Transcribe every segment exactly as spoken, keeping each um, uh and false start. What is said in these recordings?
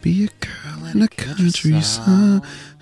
be a girl in a country song.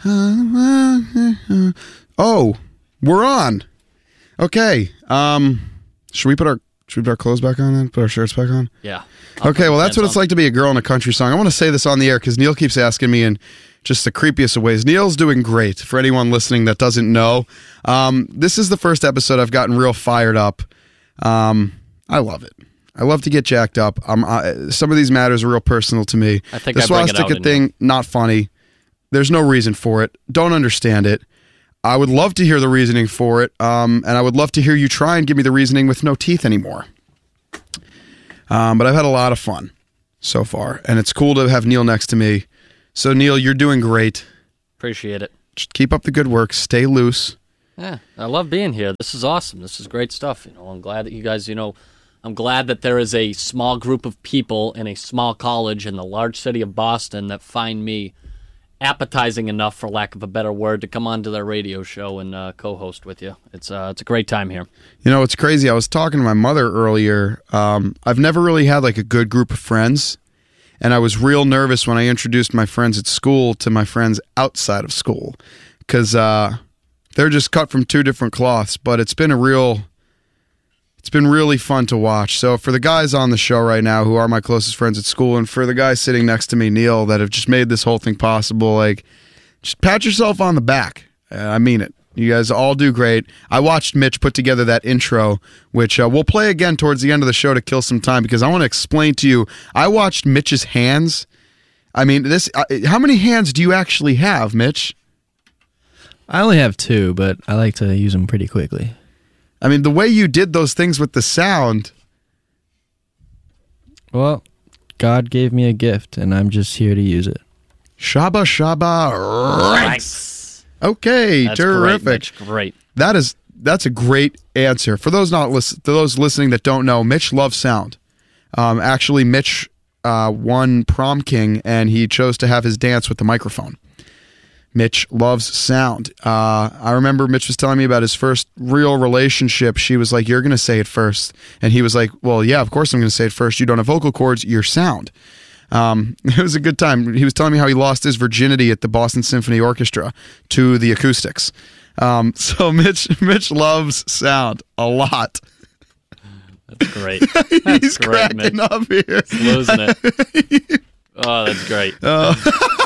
Oh, we're on. Okay. Um, should we put our should we put our clothes back on then? Put our shirts back on? Yeah. I'll okay, well, that's what on. it's like to be a girl in a country song. I want to say this on the air because Neil keeps asking me in just the creepiest of ways. Neil's doing great. For anyone listening that doesn't know, um, this is the first episode I've gotten real fired up. Um, I love it. I love to get jacked up. Um, I, some of these matters are real personal to me. I think the I bring it out swastika in thing, you. not funny. There's no reason for it. Don't understand it. I would love to hear the reasoning for it, um, and I would love to hear you try and give me the reasoning with no teeth anymore. Um, but I've had a lot of fun so far, and it's cool to have Neil next to me. So, Neil, you're doing great. Appreciate it. Just keep up the good work. Stay loose. Yeah, I love being here. This is awesome. This is great stuff. You know, I'm glad that you guys, you know, I'm glad that there is a small group of people in a small college in the large city of Boston that find me appetizing enough, for lack of a better word, to come onto their radio show and uh, co-host with you. It's uh, it's a great time here. You know, it's crazy. I was talking to my mother earlier. Um, I've never really had like a good group of friends, and I was real nervous when I introduced my friends at school to my friends outside of school because uh, they're just cut from two different cloths. But it's been a real... It's been really fun to watch. So for the guys on the show right now who are my closest friends at school, and for the guys sitting next to me, Neil, that have just made this whole thing possible, like, just pat yourself on the back. Uh, I mean it. You guys all do great. I watched Mitch put together that intro, which uh, we'll play again towards the end of the show to kill some time, because I want to explain to you, I watched Mitch's hands. I mean, this. Uh, how many hands do you actually have, Mitch? I only have two, but I like to use them pretty quickly. I mean, the way you did those things with the sound. Well, God gave me a gift, and I'm just here to use it. Shabba shabba ranks. Okay, That's terrific. Great, Mitch. Great. That is that's a great answer. For those not listen, to those listening that don't know, Mitch loves sound. Um, actually, Mitch uh, won Prom King, and he chose to have his dance with the microphone. Mitch loves sound. Uh, I remember Mitch was telling me about his first real relationship. She was like, "You're going to say it first," and he was like, "Well, yeah, of course I'm going to say it first. You don't have vocal cords. You're sound." Um, it was a good time. He was telling me how he lost his virginity at the Boston Symphony Orchestra to the acoustics. Um, so Mitch, Mitch loves sound a lot. That's great. That's He's great, cracking Mitch. up here. He's losing it. Oh, that's great. Uh,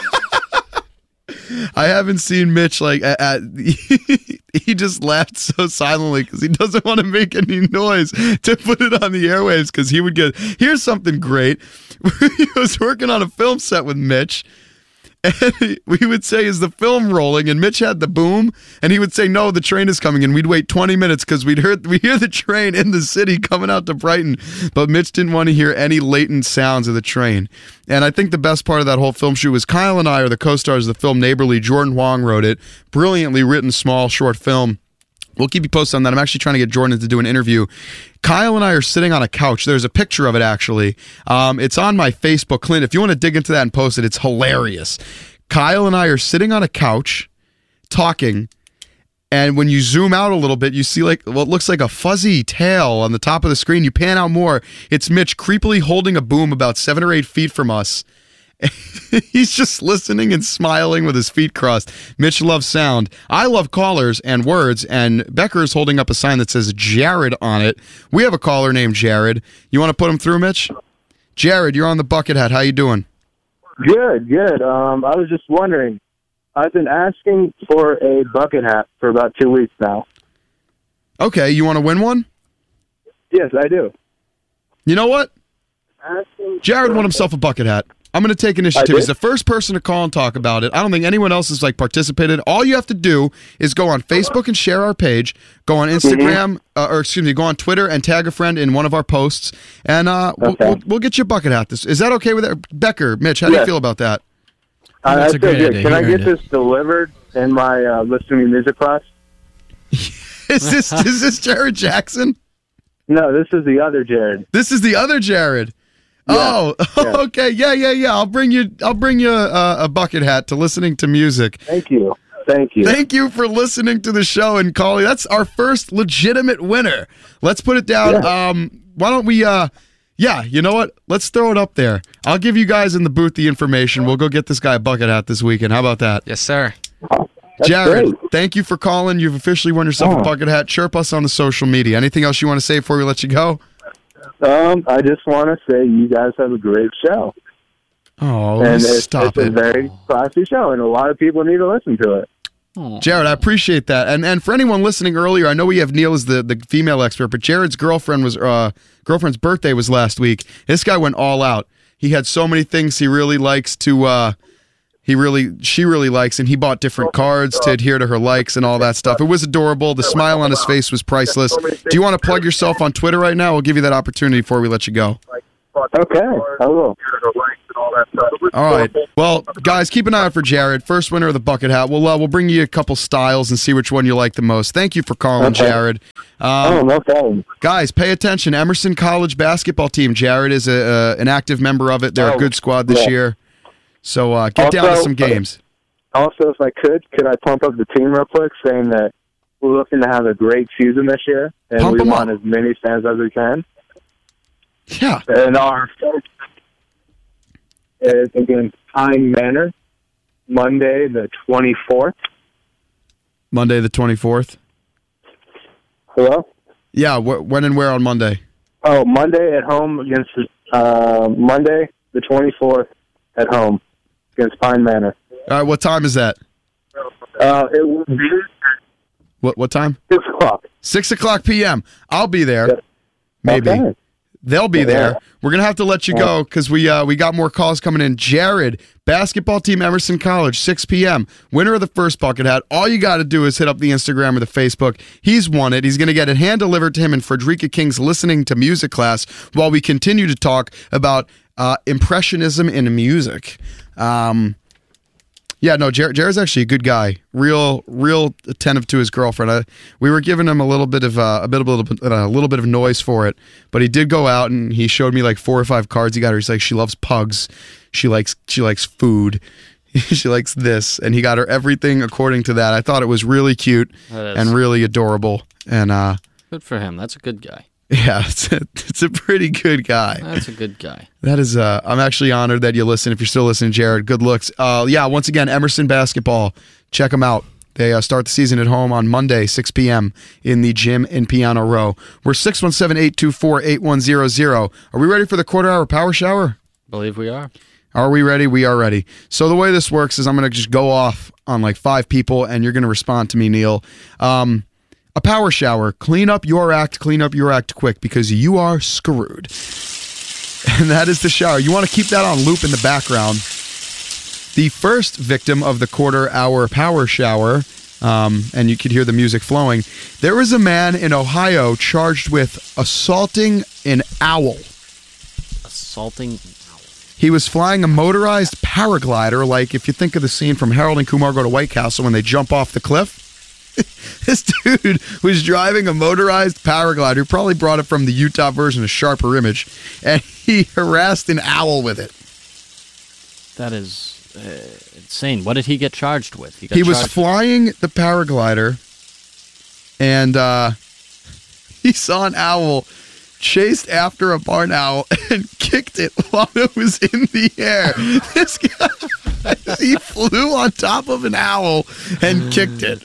I haven't seen Mitch like at, at he just laughed so silently because he doesn't want to make any noise to put it on the airwaves, because he would get, here's something great. He was working on a film set with Mitch, and we would say, "Is the film rolling?" And Mitch had the boom, and he would say, "No, the train is coming." And we'd wait twenty minutes because we'd heard we hear the train in the city coming out to Brighton, but Mitch didn't want to hear any latent sounds of the train. And I think the best part of that whole film shoot was Kyle and I are the co-stars of the film Neighborly. Jordan Huang wrote it. Brilliantly written, small, short film. We'll keep you posted on that. I'm actually trying to get Jordan to do an interview. Kyle and I are sitting on a couch. There's a picture of it, actually. Um, it's on my Facebook. Clint, if you want to dig into that and post it, it's hilarious. Kyle and I are sitting on a couch talking, and when you zoom out a little bit, you see like what looks like a fuzzy tail on the top of the screen. You pan out more. It's Mitch creepily holding a boom about seven or eight feet from us. He's just listening and smiling with his feet crossed. Mitch loves sound. I love callers and words, and Becker's holding up a sign that says Jared on it. We have a caller named Jared. You want to put him through, Mitch? Jared, you're on the Bucket Hat. How you doing? Good, good. Um, I was just wondering, I've been asking for a bucket hat for about two weeks now. Okay, you want to win one? Yes, I do. You know what? Asking Jared won himself a bucket hat. I'm going to take initiative. I did? He's the first person to call and talk about it. I don't think anyone else has like participated. All you have to do is go on Facebook and share our page. Go on Instagram, mm-hmm. uh, or excuse me, go on Twitter and tag a friend in one of our posts, and uh, okay. we'll, we'll, we'll get you a bucket hat. This is that okay with that? Becker, Mitch, how do yes. you feel about that? Uh, That's that's a great good. idea. Can He I get earned it. this delivered in my uh, listening to music class? Is this is this Jared Jackson? No, this is the other Jared. This is the other Jared. Yeah. Oh, Yeah. okay, yeah, yeah, yeah. I'll bring you. I'll bring you a, a bucket hat to listening to music. Thank you. Thank you. Thank you for listening to the show and calling. That's our first legitimate winner. Let's put it down. Yeah. Um, why don't we? Uh, Yeah, you know what? Let's throw it up there. I'll give you guys in the booth the information. We'll go get this guy a bucket hat this weekend. How about that? Yes, sir. That's Jared, great. thank you for calling. You've officially won yourself Oh. a bucket hat. Chirp us on the social media. Anything else you want to say before we let you go? Um, I just want to say you guys have a great show. Oh, and it's, stop it's it. a very classy show, and a lot of people need to listen to it. Jared, I appreciate that. And and for anyone listening earlier, I know we have Neil as the, the female expert, but Jared's girlfriend was uh girlfriend's birthday was last week. This guy went all out. He had so many things he really likes to uh he really she really likes, and he bought different cards to adhere to her likes and all that stuff. It was adorable. The smile on his face was priceless. Do you want to plug yourself on Twitter right now? We'll give you that opportunity before we let you go. Okay, I will. All right. Well, guys, keep an eye out for Jared, first winner of the bucket hat. We'll uh, we'll bring you a couple styles and see which one you like the most. Thank you for calling, Okay. Jared. Oh, Um, no problem. guys, pay attention. Emerson College basketball team. Jared is a uh, an active member of it. They're a Oh, good squad this yeah. year. So uh, get down to Also, some games. Also, if I could, could I pump up the team real quick, saying that we're looking to have a great season this year, and Pump we 'em want up. as many fans as we can. Yeah. And our is against Pine Manor, Monday the twenty-fourth. Monday the twenty-fourth. Hello? Yeah, wh- when and where on Monday? Oh, Monday at home against, uh, Monday the twenty-fourth at home against Pine Manor. All right, what time is that? Uh, it will be What what time? six o'clock. six o'clock p.m. I'll be there. Yep. Maybe. Okay. They'll be Yeah. there. We're gonna have to let you go because we uh, we got more calls coming in. Jared, basketball team, Emerson College, six p.m. Winner of the first bucket hat. All you got to do is hit up the Instagram or the Facebook. He's won it. He's gonna get it hand delivered to him in Frederica King's listening to music class while we continue to talk about uh, impressionism in music. Um, Yeah, no, Jared, Jared's actually a good guy. Real, real attentive to his girlfriend. I, we were giving him a little bit of uh, a bit of a little bit of noise for it, but he did go out and he showed me like four or five cards he got her. He's like, she loves pugs, she likes she likes food, she likes this, and he got her everything according to that. I thought it was really cute That is. and really adorable, and uh, Good for him. That's a good guy. yeah, it's a, it's a pretty good guy. That's a good guy. That is, uh, I'm actually honored that you listen. If you're still listening, Jared, good looks. Uh, yeah, once again, Emerson Basketball, check them out. They uh, start the season at home on Monday, six p.m. in the gym in Piano Row. We're six one seven, eight two four, eight one zero zero. Are we ready for the quarter hour power shower? Believe we are. Are we ready? We are ready. So the way this works is I'm going to just go off on like five people, and you're going to respond to me, Neil. Um, a power shower. Clean up your act. Clean up your act quick because you are screwed. And that is the shower. You want to keep that on loop in the background. The first victim of the quarter hour power shower, um, and you could hear the music flowing, there was a man in Ohio charged with assaulting an owl. Assaulting. He was flying a motorized paraglider, like if you think of the scene from Harold and Kumar Go to White Castle when they jump off the cliff. This dude was driving a motorized paraglider, probably brought it from the Utah version of Sharper Image, and he harassed an owl with it. That is uh, insane. What did he get charged with? got He was charged- flying the paraglider, and uh, he saw an owl, chased after a barn owl, and kicked it while it was in the air. This guy, he flew on top of an owl and kicked it.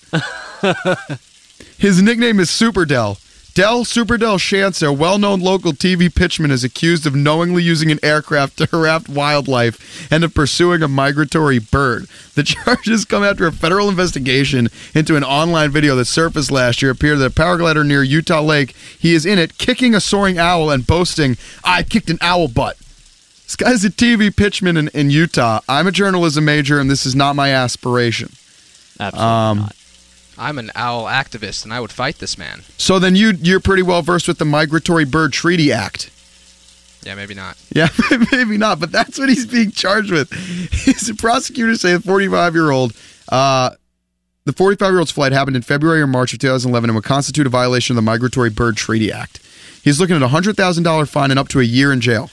His nickname is Super Dell. Dell Superdell Shantz, a well-known local T V pitchman, is accused of knowingly using an aircraft to harass wildlife and of pursuing a migratory bird. The charges come after a federal investigation into an online video that surfaced last year. It appeared that a paraglider near Utah Lake, he is in it, kicking a soaring owl and boasting, "I kicked an owl butt." This guy's a T V pitchman in, in Utah. I'm a journalism major, and this is not my aspiration. Absolutely Um, not. I'm an owl activist, and I would fight this man. So then you, you're pretty well versed with the Migratory Bird Treaty Act. Yeah, maybe not. Yeah, maybe not, but that's what he's being charged with. He's the prosecutors say the forty-five-year-old, uh, the forty-five-year-old's flight happened in February or March of two thousand eleven and would constitute a violation of the Migratory Bird Treaty Act. He's looking at a one hundred thousand dollars fine and up to a year in jail.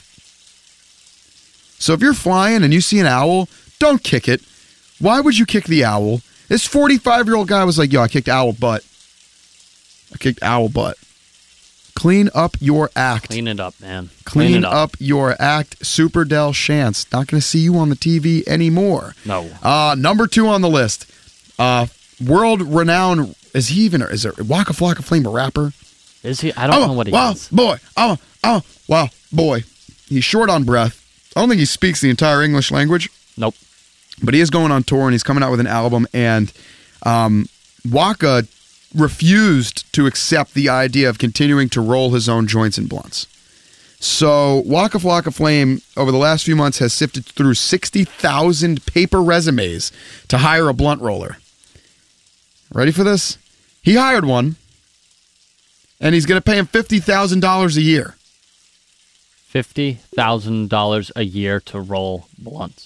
So if you're flying and you see an owl, don't kick it. Why would you kick the owl? This forty-five-year-old guy was like, yo, I kicked owl butt. I kicked owl butt. Clean up your act. Clean it up, man. Clean, Clean it up. up your act. Super Del Chance. Not going to see you on the T V anymore. No. Uh, number two on the list. Uh, world-renowned, is he even, is it Waka Flocka Flame a rapper? Is he? I don't I'm know a what he wow is. boy. I'm a, I'm a wow boy. He's short on breath. I don't think he speaks the entire English language. Nope. But he is going on tour and he's coming out with an album. And um, Waka refused to accept the idea of continuing to roll his own joints and blunts. So Waka Flocka Flame, over the last few months, has sifted through sixty thousand paper resumes to hire a blunt roller. Ready for this? He hired one, and he's going to pay him fifty thousand dollars a year. fifty thousand dollars a year to roll blunts.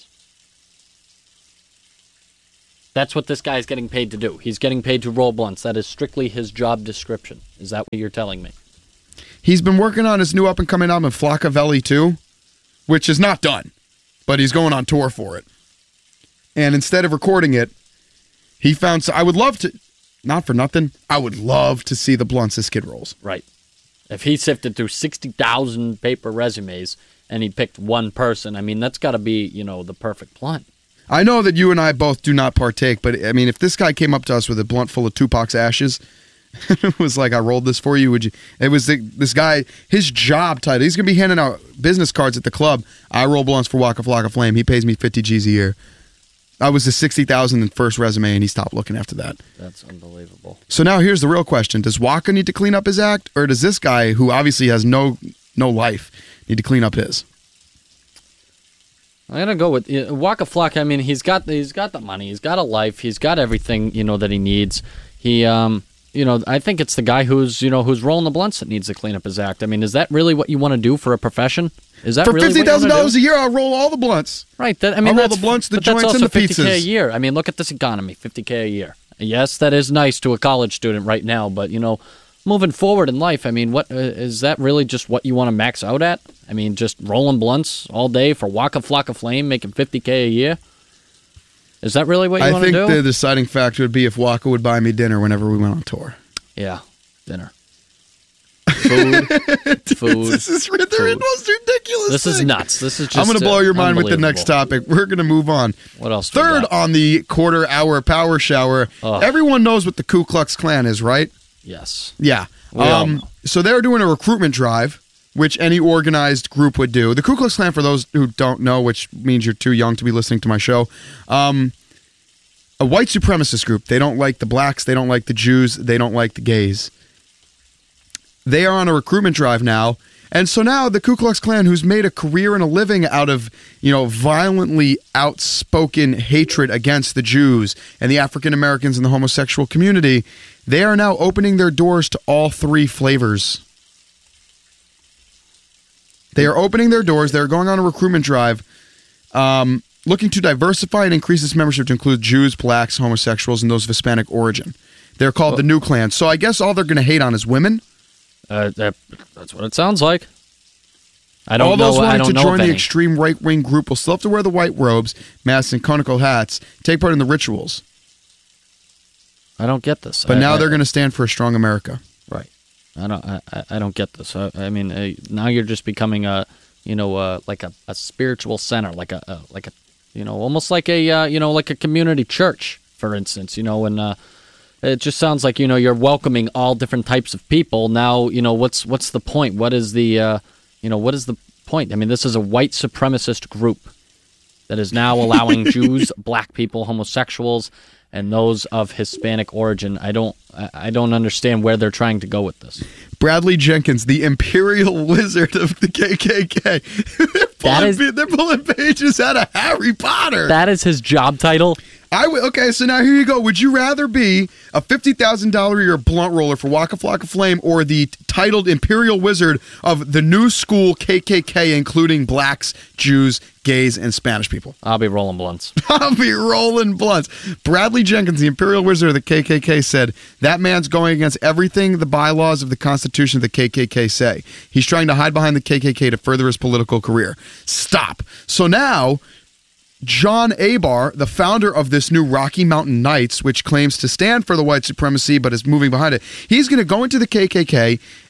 That's what this guy is getting paid to do. He's getting paid to roll blunts. That is strictly his job description. Is that what you're telling me? He's been working on his new up-and-coming album, Flockavelli two, which is not done, but he's going on tour for it. And instead of recording it, he found... So I would love to... Not for nothing, I would love to see the blunts this kid rolls. Right. If he sifted through sixty thousand paper resumes and he picked one person, I mean, that's got to be, you know, the perfect blunt. I know that you and I both do not partake, but I mean, if this guy came up to us with a blunt full of Tupac's ashes, it was like, I rolled this for you, would you? It was the, this guy, his job title, he's going to be handing out business cards at the club. I roll blunts for Waka Flocka Flame. He pays me fifty G's a year. I was the sixty thousand in first resume, and he stopped looking after that. That's unbelievable. So now here's the real question. Does Waka need to clean up his act, or does this guy, who obviously has no no life, need to clean up his? I'm gonna go with uh, Waka Flocka. I mean, he's got he's got the money, he's got a life, he's got everything, you know, that he needs. He, um, you know, I think it's the guy who's you know who's rolling the blunts that needs to clean up his act. I mean, is that really what you want to do for a profession? Is that For really fifty thousand what you wanna dollars do? a year, I'll roll all the blunts. Right. That, I mean, I'll roll that's, the blunts, the but that's joints, and also the fifty K a pizzas. year. I mean, look at this economy, fifty K a year. Yes, that is nice to a college student right now, but you know, moving forward in life, I mean, what uh, is that really just what you want to max out at? I mean, just rolling blunts all day for Waka Flocka Flame, making fifty K a year? Is that really what you I want to think do? the deciding factor would be if Waka would buy me dinner whenever we went on tour. Yeah, dinner. Food. Food. This is the Food. most ridiculous This is thing. nuts. This is just I'm going to blow uh, your mind with the next unbelievable. topic. We're going to move on. What else do we Third got? on the quarter hour power shower. Ugh. Everyone knows what the Ku Klux Klan is, right? Yes. Yeah. We all Um, know. so they're doing a recruitment drive, which any organized group would do. The Ku Klux Klan, for those who don't know, which means you're too young to be listening to my show, um, a white supremacist group. They don't like the blacks. They don't like the Jews. They don't like the gays. They are on a recruitment drive now. And so now the Ku Klux Klan, who's made a career and a living out of, you know, violently outspoken hatred against the Jews and the African Americans and the homosexual community, they are now opening their doors to all three flavors. They are opening their doors. They're going on a recruitment drive, um, looking to diversify and increase its membership to include Jews, blacks, homosexuals, and those of Hispanic origin. They're called Well- the New Klan. So I guess all they're going to hate on is women. Uh, that, that's what it sounds like. I don't All know. those I wanting don't to know join of the any. extreme right-wing group will still have to wear the white robes, masks, and conical hats, take part in the rituals. I don't get this. But I, now I, they're going to stand for a strong America. right. I don't. I, I- I don't get this. I, I mean, uh, now you're just becoming a, you know, uh, like a, a spiritual center, like a, uh, like a, you know, almost like a, uh, you know, like a community church, for instance. You know, and uh, it just sounds like you know you're welcoming all different types of people. Now, you know, what's what's the point? What is the, uh, you know, what is the point? I mean, this is a white supremacist group that is now allowing Jews, black people, homosexuals, and those of Hispanic origin. I don't I I don't understand where they're trying to go with this. Bradley Jenkins, the Imperial Wizard of the K K K. they're, pulling, is- they're pulling pages out of Harry Potter. That is his job title. I w- okay, so now here you go. Would you rather be a fifty thousand dollars a year blunt roller for Waka Flocka Flame or the t- titled Imperial Wizard of the new school K K K, including blacks, Jews, gays, and Spanish people? I'll be rolling blunts. I'll be rolling blunts. Bradley Jenkins, the Imperial Wizard of the K K K, said, that man's going against everything the bylaws of the Constitution of the K K K say. He's trying to hide behind the K K K to further his political career. Stop. So now, John Abar, the founder of this new Rocky Mountain Knights, which claims to stand for the white supremacy but is moving behind it, he's going to go into the K K K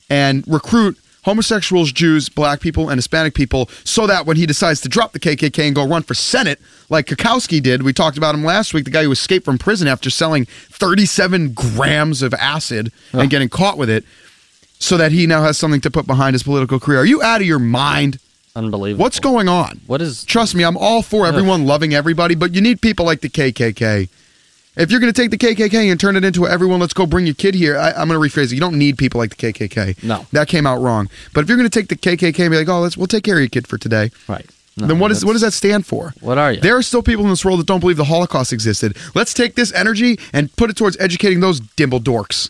and recruit homosexuals, Jews, black people, and Hispanic people so that when he decides to drop the K K K and go run for Senate, like Kukowski did, we talked about him last week, the guy who escaped from prison after selling thirty-seven grams of acid oh. and getting caught with it, so that he now has something to put behind his political career. Are you out of your mind? Unbelievable. What's going on? What is? Trust me, I'm all for everyone Ugh. loving everybody, but you need people like the K K K. If you're going to take the K K K and turn it into everyone, let's go bring your kid here, I, I'm going to rephrase it. You don't need people like the K K K. No. That came out wrong. But if you're going to take the K K K and be like, oh, let's we'll take care of your kid for today. Right. No, then what is what does that stand for? What are you? There are still people in this world that don't believe the Holocaust existed. Let's take this energy and put it towards educating those dimple dorks.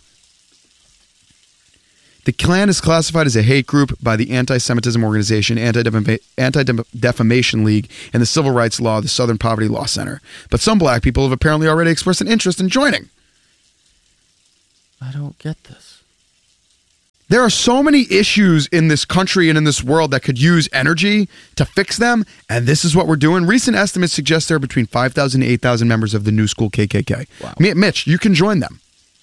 The Klan is classified as a hate group by the Anti-Semitism Organization, Anti-Defamation League, and the Civil Rights Law, the Southern Poverty Law Center. But some black people have apparently already expressed an interest in joining. I don't get this. There are so many issues in this country and in this world that could use energy to fix them, and this is what we're doing. Recent estimates suggest there are between five thousand and eight thousand members of the New School K K K. Wow. Mitch, you can join them.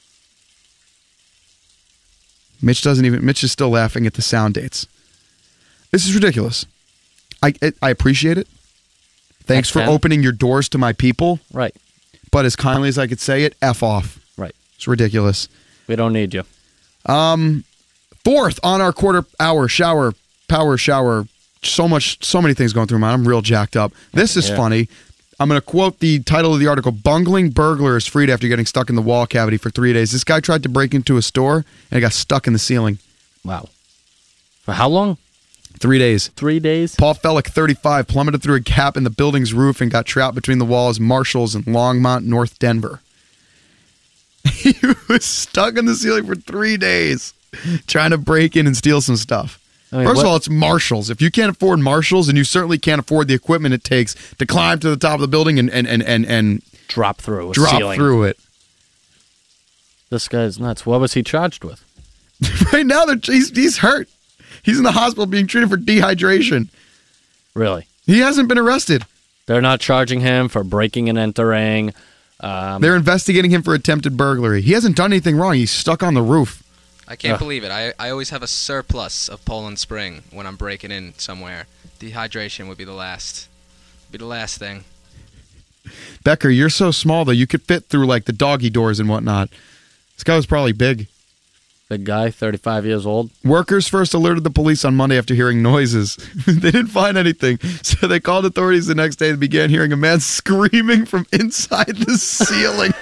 Mitch doesn't even. Mitch is still laughing at the sound dates. This is ridiculous. I I, I appreciate it. Thanks for opening your doors to my people. Right. But as kindly as I could say it, F off. Right. It's ridiculous. We don't need you. Um, fourth on our quarter hour shower, power shower. So much, so many things going through my mind. I'm real jacked up. This is yeah. funny. I'm going to quote the title of the article. Bungling burglar is freed after getting stuck in the wall cavity for three days. This guy tried to break into a store and it got stuck in the ceiling. Wow. For how long? Three days. Three days? Paul Fellick, thirty-five, plummeted through a gap in the building's roof and got trapped between the walls, Marshalls in Longmont, North Denver. He was stuck in the ceiling for three days trying to break in and steal some stuff. I mean, First what? of all, it's Marshalls. If you can't afford Marshalls, and you certainly can't afford the equipment it takes to climb to the top of the building and and and and, and drop through a drop ceiling. through it. This guy's nuts. What was he charged with? Right now, he's, he's hurt. He's in the hospital being treated for dehydration. Really? He hasn't been arrested. They're not charging him for breaking and entering. Um, They're investigating him for attempted burglary. He hasn't done anything wrong. He's stuck on the roof. I can't Ugh. believe it. I, I always have a surplus of Poland Spring when I'm breaking in somewhere. Dehydration would be the last, be the last thing. Becker, you're so small though. You could fit through like the doggy doors and whatnot. This guy was probably big. Big guy, thirty-five years old. Workers first alerted the police on Monday after hearing noises. They didn't find anything, so they called authorities the next day and began hearing a man screaming from inside the ceiling.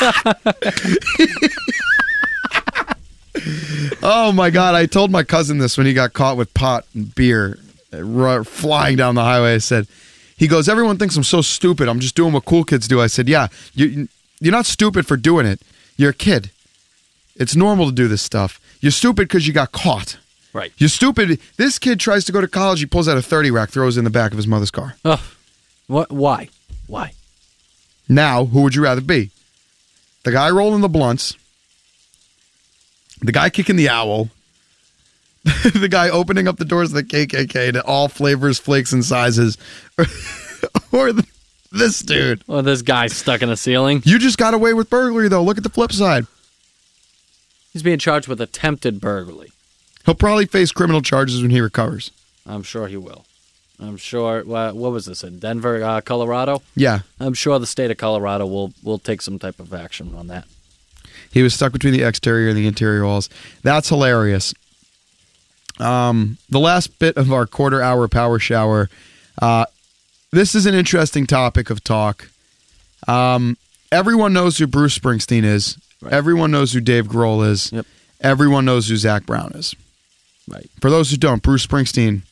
Oh my God, I told my cousin this when he got caught with pot and beer uh, flying down the highway. I said, he goes, everyone thinks I'm so stupid. I'm just doing what cool kids do. I said, yeah, you, you're not stupid for doing it. You're a kid. It's normal to do this stuff. You're stupid because you got caught. Right. You're stupid. This kid tries to go to college. He pulls out a thirty rack, throws it in the back of his mother's car. Ugh. What? Why? Why? Now, who would you rather be? The guy rolling the blunts, the guy kicking the owl, the guy opening up the doors of the K K K to all flavors, flakes, and sizes, or, or the, this dude. Well, this guy's stuck in the ceiling. You just got away with burglary, though. Look at the flip side. He's being charged with attempted burglary. He'll probably face criminal charges when he recovers. I'm sure he will. I'm sure. What, what was this in Denver, uh, Colorado? Yeah. I'm sure the state of Colorado will will take some type of action on that. He was stuck between the exterior and the interior walls. That's hilarious. Um, the last bit of our quarter hour power shower. Uh, this is an interesting topic of talk. Um, everyone knows who Bruce Springsteen is. Right. Everyone knows who Dave Grohl is. Yep. Everyone knows who Zach Brown is. Right. For those who don't, Bruce Springsteen.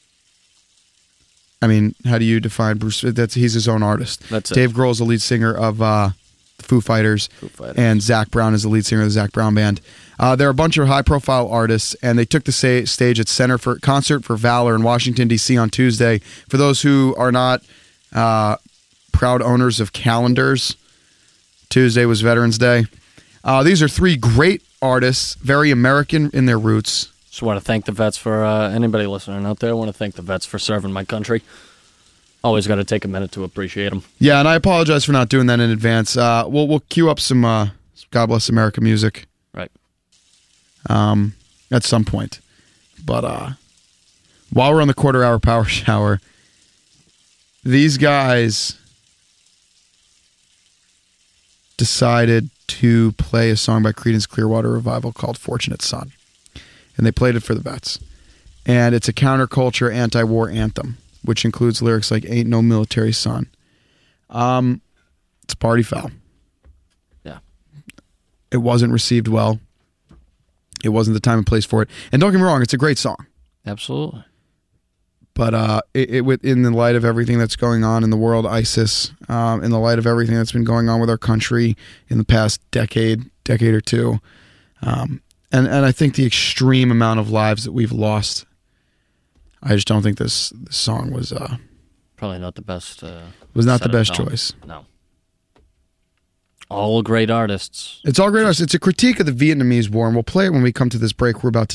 I mean, how do you define Bruce? That's he's his own artist. That's it. Dave Grohl is the lead singer of uh, the Foo Fighters, Foo Fighters, and Zach Brown is the lead singer of the Zach Brown Band. Uh, they're a bunch of high-profile artists, and they took the sa- stage at Center for Concert for Valor in Washington D C on Tuesday. For those who are not uh, proud owners of calendars, Tuesday was Veterans Day. Uh, these are three great artists, very American in their roots. Just want to thank the vets for uh, anybody listening out there. I want to thank the vets for serving my country. Always got to take a minute to appreciate them. Yeah, and I apologize for not doing that in advance. Uh, we'll we'll cue up some uh, God Bless America music. Right. Um, at some point. But uh, while we're on the quarter hour power shower, these guys decided to play a song by Creedence Clearwater Revival called Fortunate Son. And they played it for the vets. And it's a counterculture anti-war anthem, which includes lyrics like "Ain't no military son." Um, it's a party foul. Yeah. It wasn't received well. It wasn't the time and place for it. And don't get me wrong, it's a great song. Absolutely. But uh, it, it, in the light of everything that's going on in the world, ISIS, um, in the light of everything that's been going on with our country in the past decade, decade or two, um, and, and I think the extreme amount of lives that we've lost, I just don't think this, this song was uh, Probably not the best. Uh, was not the set of best film. choice. No. All great artists. It's all great. It's a critique of the Vietnamese War, and we'll play it when we come to this break we're about to